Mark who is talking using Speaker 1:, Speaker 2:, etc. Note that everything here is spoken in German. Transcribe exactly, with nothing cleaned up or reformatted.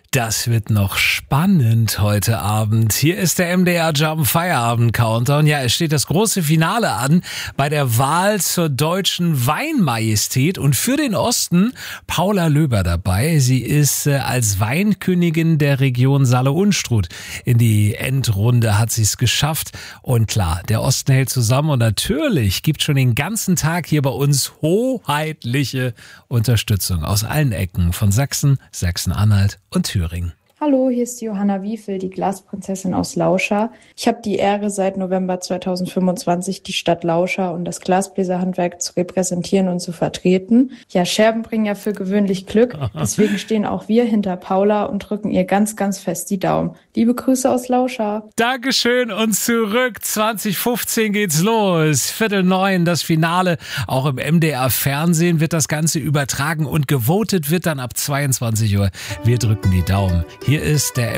Speaker 1: Das wird noch spannend heute Abend. Hier ist der M D R Jump Feierabend Countdown. Ja, es steht das große Finale an bei der Wahl zur deutschen Weinmajestät und für den Osten Paula Löber dabei. Sie ist äh, als Weinkönigin der Region Saale-Unstrut. In die Endrunde hat sie es geschafft und klar, der Osten hält zusammen und natürlich gibt schon den ganzen Tag hier bei uns hoheitliche Unterstützung aus allen Ecken von Sachsen, Sachsen-Anhalt und Thüringen.
Speaker 2: Hallo, hier ist Johanna Wiefel, die Glasprinzessin aus Lauscha. Ich habe die Ehre, seit November zweitausendfünfundzwanzig die Stadt Lauscha und das Glasbläserhandwerk zu repräsentieren und zu vertreten. Ja, Scherben bringen ja für gewöhnlich Glück, deswegen stehen auch wir hinter Paula und drücken ihr ganz, ganz fest die Daumen. Liebe Grüße aus Lauscha.
Speaker 1: Dankeschön und zurück. zwanzig fünfzehn geht's los. Viertel neun, das Finale. Auch im M D R Fernsehen wird das Ganze übertragen und gewotet wird dann ab zweiundzwanzig Uhr. Wir drücken die Daumen. Hier ist der